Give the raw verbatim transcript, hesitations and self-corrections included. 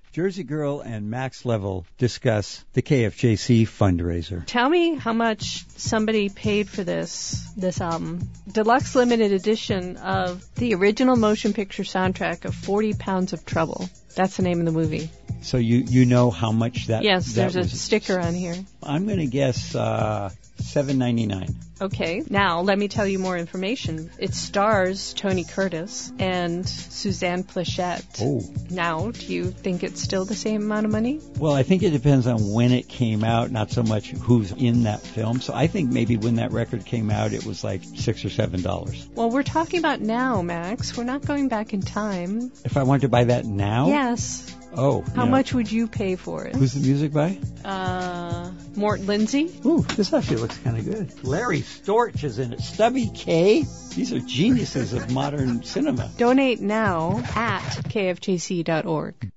Jersey Girl and Max Level discuss the K F J C fundraiser. Tell me how much somebody paid for this this album. Deluxe limited edition of the original motion picture soundtrack of forty pounds of Trouble. That's the name of the movie. So you, you know how much that Yes, that there's a was. sticker on here. I'm going to guess uh, seven ninety-nine. Okay, now let me tell you more information. It stars Tony Curtis and Suzanne Pleshette. Oh. Now, do you think it's still the same amount of money? Well, I think it depends on when it came out, not so much who's in that film. So I think maybe when that record came out, it was like six or seven dollars. Well, we're talking about now, Max. We're not going back in time. If I wanted to buy that now? Yes. Oh. How yeah. much would you pay for it? Who's the music by? Uh, Mort Lindsay. Ooh, this actually looks kind of good. Larry Storch is in it. Stubby K. These are geniuses of modern cinema. Donate now at K F J C dot org.